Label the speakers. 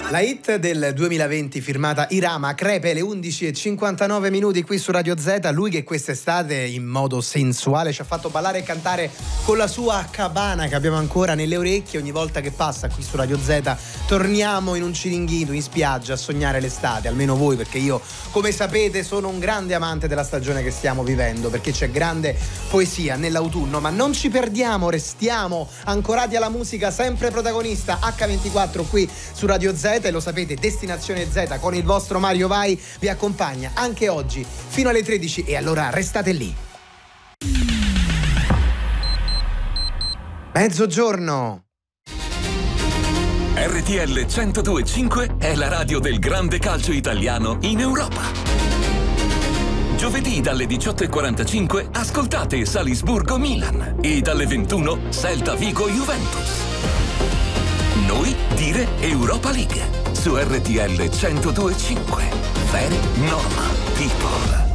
Speaker 1: La hit del 2020 firmata Irama crepe alle 11:59 qui su Radio Z. Lui che quest'estate in modo sensuale ci ha fatto ballare e cantare con la sua cabana che abbiamo ancora nelle orecchie. Ogni volta che passa qui su Radio Z torniamo in un ciringhito, in spiaggia a sognare l'estate, almeno voi, perché io, come sapete, sono un grande amante della stagione che stiamo vivendo, perché c'è grande poesia nell'autunno. Ma non ci perdiamo, restiamo ancorati alla musica, sempre protagonista H24 qui su Radio Z. E lo sapete, Destinazione Z con il vostro Mario Vai vi accompagna anche oggi fino alle 13, e allora restate lì. Mezzogiorno.
Speaker 2: RTL 102.5 è la radio del grande calcio italiano in Europa. Giovedì dalle 18:45 ascoltate Salisburgo-Milan e dalle 21 Celta Vigo-Juventus. Noi dire Europa League su RTL 102.5. Very normal people.